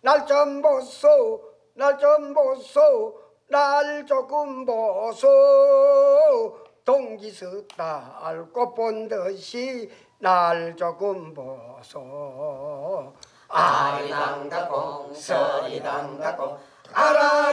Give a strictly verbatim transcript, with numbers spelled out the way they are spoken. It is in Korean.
날 좀 보소 날 좀 보소 날 조금 보소 동기스달 꽃본 듯이 날 조금 보소 아리랑다콩 서리랑다콩 알아